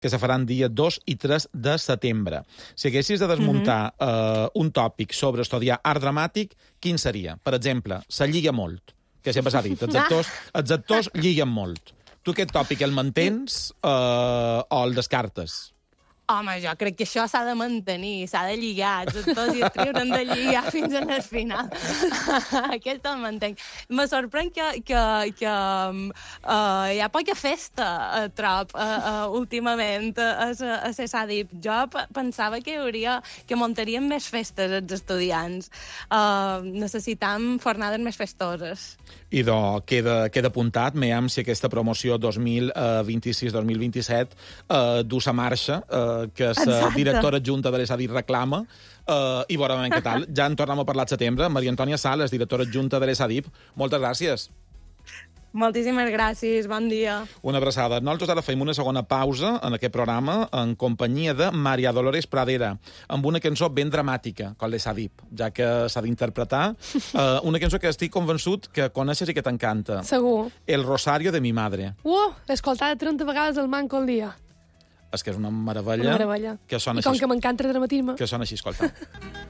que se faran dia 2 i 3 de setembre. Si haguessis de desmuntar un tòpic sobre estudiar art dramàtic, quin seria? Per exemple, se lliga molt, que sempre s'ha dit. Els actors lliguen molt. Tu aquest tòpic el mantens o el descartes? Home, jo crec que això s'ha de mantenir, s'ha de lligar, els actors i actrius han de lligar fins al final. Aquest el mantenc. Me sorprèn que hi ha poca festa a Trop últimament a CESADIP. Jo pensava que muntarien més festes els estudiants. Necessitam fornades més festoses. Idò, queda apuntat, veiem si aquesta promoció 2026-2027 du sa marxa, que la directora adjunta de l'ESADIP reclama, i veurem què tal. Ja en tornem a parlar al setembre. Maria Antònia Sales, directora adjunta de l'ESADIP, moltes gràcies. Moltíssimes gràcies, bon dia. Una abraçada. Nosaltres ara fem una segona pausa en aquest programa en companyia de Maria Dolores Pradera, amb una cançó ben dramàtica, com l'ESADIP, ja que s'ha d'interpretar. Una cançó que estic convençut que coneixes i que t'encanta. Segur. El Rosario de mi madre. He escoltat 30 vegades el manco al dia. És que és una meravella. Una meravella. Que sona I com així, que m'encanta el dramatisme. que sona així, escolta.